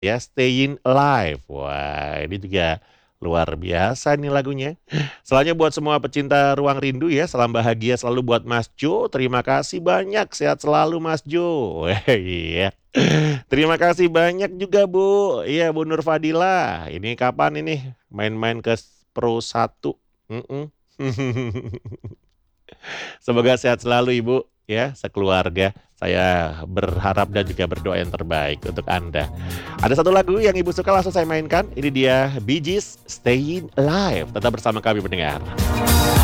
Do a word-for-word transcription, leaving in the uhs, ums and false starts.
ya, Staying Alive. Wah, ini juga luar biasa nih lagunya. Selanjutnya buat semua pecinta Ruang Rindu ya, salam bahagia selalu buat Mas Jo, terima kasih banyak, sehat selalu Mas Jo. Weh, iya. Terima kasih banyak juga Bu, iya Bu Nur Fadila, ini kapan ini main-main ke s Pro satu? Mhm. Semoga sehat selalu Ibu, ya, sekeluarga. Saya berharap dan juga berdoa yang terbaik untuk Anda. Ada satu lagu yang Ibu suka langsung saya mainkan, ini dia Bee Gees, Staying Alive. Tetap bersama kami pendengar.